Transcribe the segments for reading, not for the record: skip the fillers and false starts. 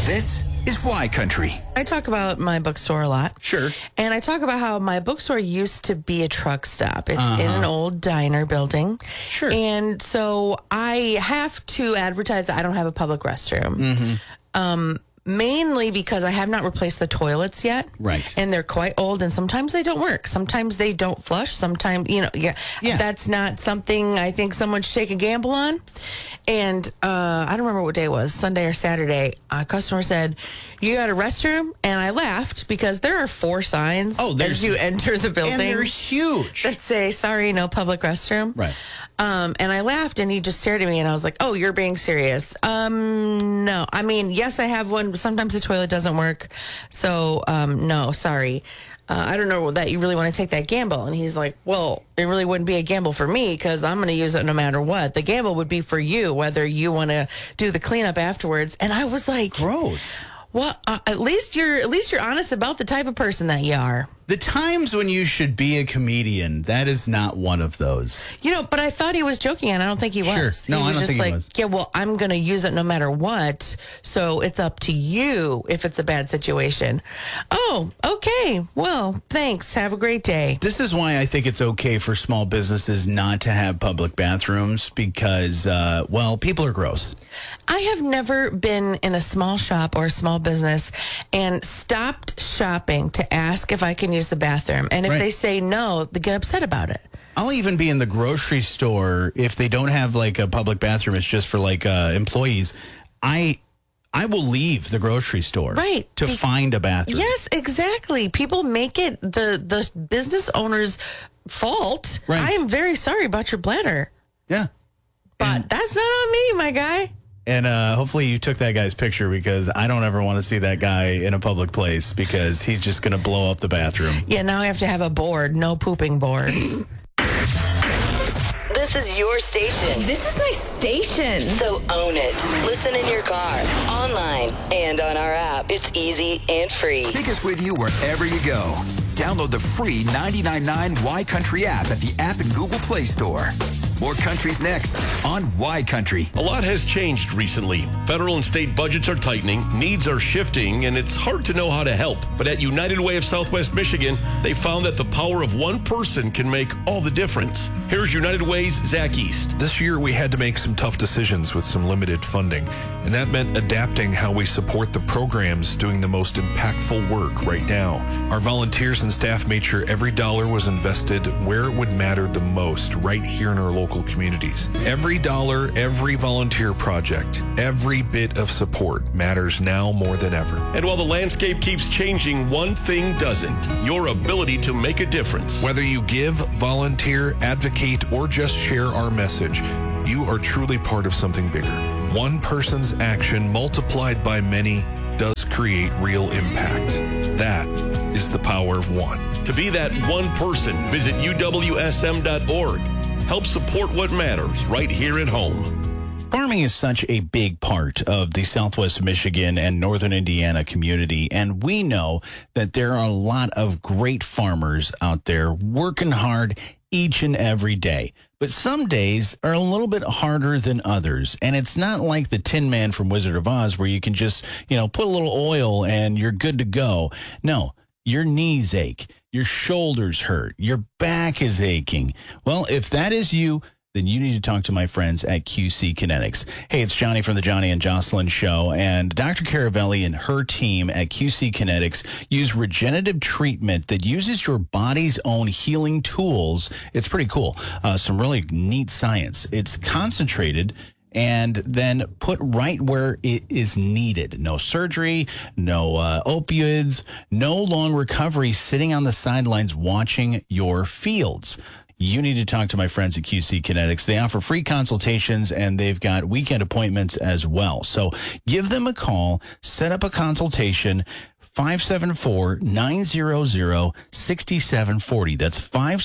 This is Y Country. I talk about my bookstore a lot. Sure. And I talk about how my bookstore used to be a truck stop. It's in an old diner building. Sure. And so I have to advertise that I don't have a public restroom. Mainly because I have not replaced the toilets yet. Right. And they're quite old, and sometimes they don't work. Sometimes they don't flush. Sometimes, that's not something I think someone should take a gamble on. And I don't remember what day it was, Sunday or Saturday. A customer said, "You got a restroom?" And I laughed because there are 4 signs as you enter the building. And they're huge. That say, "Sorry, no public restroom." Right. And I laughed, and he just stared at me, and I was like, "Oh, you're being serious." No. I mean, yes, I have one, but sometimes the toilet doesn't work. So, no, sorry. I don't know that you really want to take that gamble. And he's like, "Well, it really wouldn't be a gamble for me because I'm going to use it no matter what. The gamble would be for you, whether you want to do the cleanup afterwards." And I was like, gross. Well, at least you're honest about the type of person that you are. The times when you should be a comedian, that is not one of those. But I thought he was joking, and I don't think he was. Sure. No, I don't think he was. Yeah, well, I'm going to use it no matter what, so it's up to you if it's a bad situation. Oh, okay. Well, thanks. Have a great day. This is why I think it's okay for small businesses not to have public bathrooms because, people are gross. I have never been in a small shop or a small business and stopped shopping to ask if I can use the bathroom. And if they say no, they get upset about it. I'll even be in the grocery store if they don't have like a public bathroom. It's just for like employees. I will leave the grocery store to find a bathroom. Yes, exactly. People make it the business owner's fault. Right. I am very sorry about your bladder. Yeah. But that's not on me, my guy. And hopefully you took that guy's picture because I don't ever want to see that guy in a public place because he's just going to blow up the bathroom. Yeah, now I have to have a board, no pooping board. This is your station. This is my station. So own it. Listen in your car, online, and on our app. It's easy and free. Take us with you wherever you go. Download the free 99.9 Y Country app at the app and Google Play Store. More countries next on Y Country. A lot has changed recently. Federal and state budgets are tightening, needs are shifting, and it's hard to know how to help. But at United Way of Southwest Michigan, they found that the power of one person can make all the difference. Here's United Way's Zach East. This year, we had to make some tough decisions with some limited funding, and that meant adapting how we support the programs doing the most impactful work right now. Our volunteers and staff made sure every dollar was invested where it would matter the most, right here in our local communities. Every dollar, every volunteer project, every bit of support matters now more than ever. And while the landscape keeps changing, one thing doesn't: your ability to make a difference. Whether you give, volunteer, advocate, or just share our message, you are truly part of something bigger. One person's action multiplied by many does create real impact. That is the power of one. To be that one person, visit uwsm.org. Help support what matters right here at home. Farming is such a big part of the Southwest Michigan and Northern Indiana community, and we know that there are a lot of great farmers out there working hard each and every day. But some days are a little bit harder than others, and it's not like the Tin Man from Wizard of Oz where you can just, put a little oil and you're good to go. No, your knees ache. Your shoulders hurt. Your back is aching. Well, if that is you, then you need to talk to my friends at QC Kinetics. Hey, it's Johnny from the Johnny and Jocelyn Show, and Dr. Caravelli and her team at QC Kinetics use regenerative treatment that uses your body's own healing tools. It's pretty cool. Some really neat science. It's concentrated and then put right where it is needed. No surgery, no opioids, no long recovery sitting on the sidelines watching your fields. You need to talk to my friends at QC Kinetics. They offer free consultations, and they've got weekend appointments as well. So give them a call, set up a consultation, 574-900-6740. That's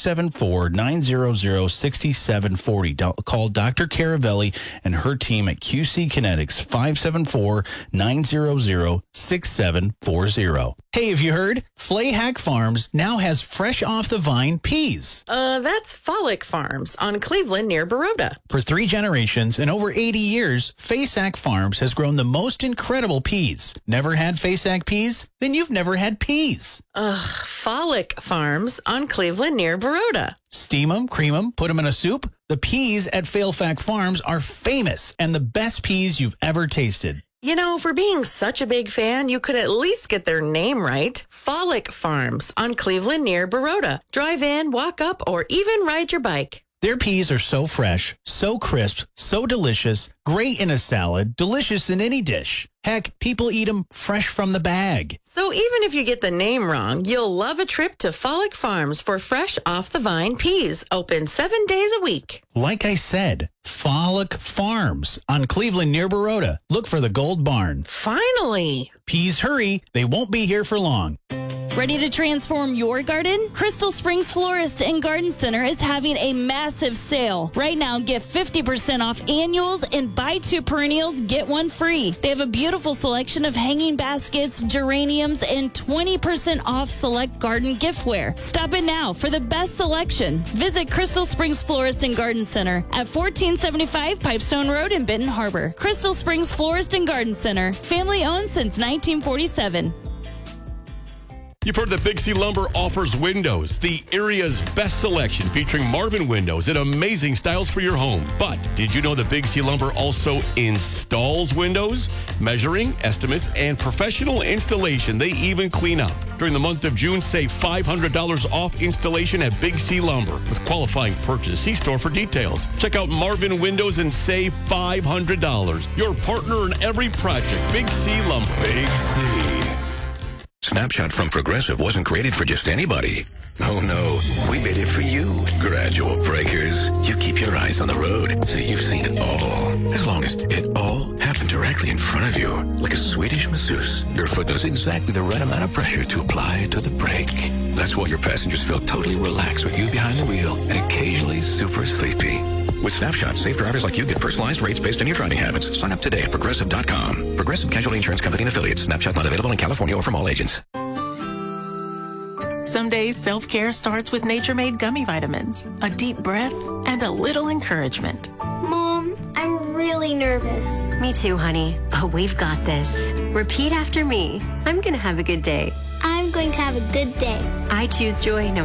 574-900-6740. Call Dr. Caravelli and her team at QC Kinetics, 574-900-6740. Hey, have you heard? Flayhack Farms now has fresh off the vine peas. That's Folic Farms on Cleveland near Baroda. For 3 generations and over 80 years, Faysac Farms has grown the most incredible peas. Never had Faysac peas? Then you've never had peas. Folic Farms on Cleveland near Baroda. Steam them, cream them, put them in a soup. The peas at Faysac Farms are famous and the best peas you've ever tasted. You know, for being such a big fan, you could at least get their name right. Folic Farms on Cleveland near Baroda. Drive in, walk up, or even ride your bike. Their peas are so fresh, so crisp, so delicious, great in a salad, delicious in any dish. Heck, people eat them fresh from the bag. So even if you get the name wrong, you'll love a trip to Folic Farms for fresh off-the-vine peas. Open 7 days a week. Like I said, Folic Farms on Cleveland near Baroda. Look for the Gold Barn. Finally! Peas hurry, they won't be here for long. Ready to transform your garden? Crystal Springs Florist and Garden Center is having a massive sale. Right now, get 50% off annuals and buy 2 perennials, get 1 free. They have a beautiful selection of hanging baskets, geraniums, and 20% off select garden giftware. Stop in now for the best selection. Visit Crystal Springs Florist and Garden Center at 1475 Pipestone Road in Benton Harbor. Crystal Springs Florist and Garden Center, family owned since 1947. You've heard that Big C Lumber offers windows, the area's best selection featuring Marvin windows and amazing styles for your home. But did you know that Big C Lumber also installs windows? Measuring, estimates, and professional installation. They even clean up. During the month of June, save $500 off installation at Big C Lumber with qualifying purchase. See store for details. Check out Marvin Windows and save $500. Your partner in every project, Big C Lumber. Big C. Snapshot from Progressive wasn't created for just anybody. Oh no, we made it for you. Gradual breakers. You keep your eyes on the road, so you've seen it all. As long as it all happened directly in front of you, like a Swedish masseuse. Your foot knows exactly the right amount of pressure to apply to the brake. That's why your passengers feel totally relaxed with you behind the wheel and occasionally super sleepy. With Snapshot, safe drivers like you get personalized rates based on your driving habits. Sign up today at Progressive.com. Progressive Casualty Insurance Company and Affiliates. Snapshot not available in California or from all agents. Some days, self-care starts with Nature-Made gummy vitamins. A deep breath and a little encouragement. Mom, I'm really nervous. Me too, honey. But we've got this. Repeat after me. I'm going to have a good day. I'm going to have a good day. I choose joy no